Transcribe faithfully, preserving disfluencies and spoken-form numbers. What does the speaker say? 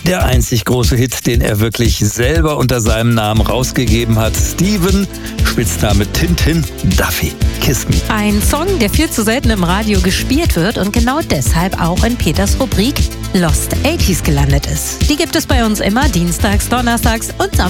Der einzig große Hit, den er wirklich selber unter seinem Namen rausgegeben hat. Steven, Spitzname Tintin, Duffy, Kiss Me. Ein Song, der viel zu selten im Radio gespielt wird und genau deshalb auch in Peters Rubrik Lost achtziger gelandet ist. Die gibt es bei uns immer dienstags, donnerstags und samstags